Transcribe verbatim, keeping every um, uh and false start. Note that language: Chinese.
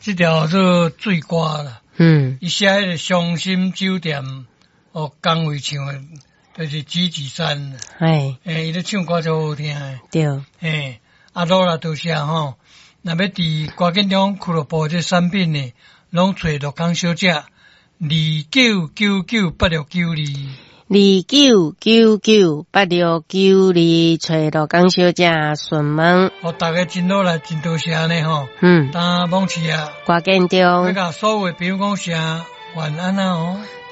这条做醉歌啦。 嗯， 伊写迄个伤心酒店哦，江蕙唱的，就是紫子山。 哎， 诶，伊咧唱歌就好听诶。 对， 诶，啊，罗啦都是啊吼，若要伫歌建中俱乐部这产品呢，拢找陆江小姐，二九九九八六九二。 二九九九八六九二，找陆江小姐询问。 互大家真好啦，真多谢呢吼。 嗯， 当往期啊， 歌建中， 我甲所有的朋友讲声晚安啊哦。